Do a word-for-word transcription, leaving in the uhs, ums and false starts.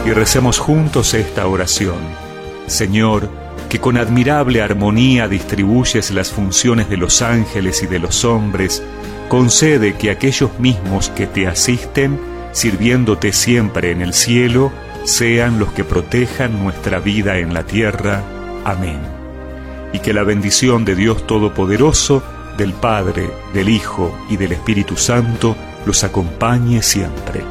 y recemos juntos esta oración. Señor, que con admirable armonía distribuyes las funciones de los ángeles y de los hombres, concede que aquellos mismos que te asisten, sirviéndote siempre en el cielo, sean los que protejan nuestra vida en la tierra. Amén. Y que la bendición de Dios Todopoderoso, del Padre, del Hijo y del Espíritu Santo los acompañe siempre.